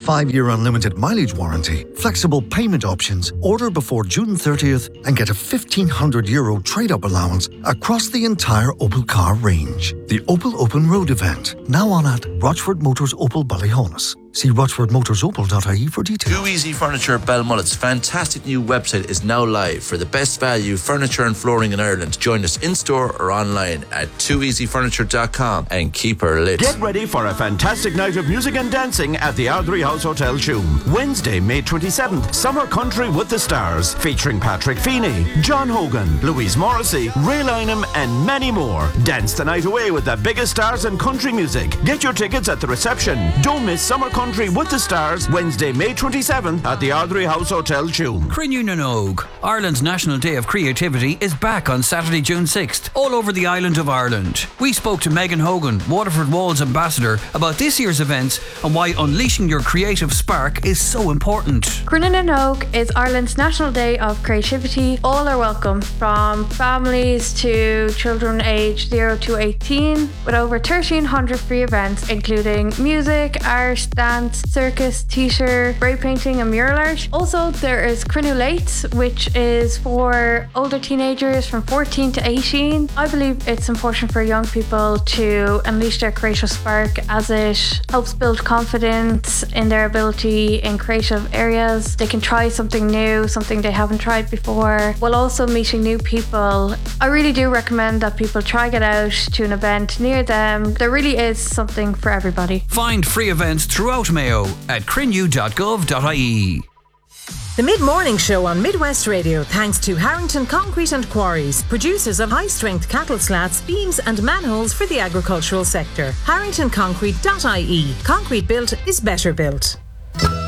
5-year unlimited mileage warranty, flexible payment options, order before June 30th and get a €1,500 trade-up allowance across the entire Opel car range. The Opel Open Road event, now on at Rochford Motors Opel Ballyhonus. See rochfordmotorsopel.ie for details. Too Easy Furniture Balmullet's fantastic new website is now live for the best value furniture and flooring in Ireland. Join us in-store or online at tooeasyfurniture.com and keep her lit. Get ready for a fantastic night of music and dancing at the Ardrey House Hotel Tuam. Wednesday, May 27th, Summer Country with the Stars, featuring Patrick Feeney, John Hogan, Louise Morrissey, Ray Lynham and many more. Dance the night away with the biggest stars in country music. Get your tickets at the reception. Don't miss Summer Country with the Stars, Wednesday, May 27th at the Ardrey House Hotel Tuam. Crinnew na Nóg, Ireland's National Day of Creativity, is back on Saturday, June 6th, all over the island of Ireland. We spoke to Megan Hogan, Waterford Walls ambassador, about this year's events and why unleashing your creative spark is so important. Crinnew na Nóg is Ireland's National Day of Creativity. All are welcome, from families to children aged 0 to 18, with over 1,300 free events including music, art, dance, circus, theatre, spray painting and mural art. Also, there is Crinnew Late, which is for older teenagers from 14 to 18. I believe it's important for young people to unleash their creative spark, as it helps build confidence in their ability in creative areas. They can try something new, something they haven't tried before, while also meeting new people. I really do recommend that people try get out to an event near them. There really is something for everybody. Find free events throughout Mayo at crinnew.gov.ie. The Mid-Morning Show on Midwest Radio, thanks to Harrington Concrete and Quarries, producers of high-strength cattle slats, beams and manholes for the agricultural sector. harringtonconcrete.ie. Concrete built is better built.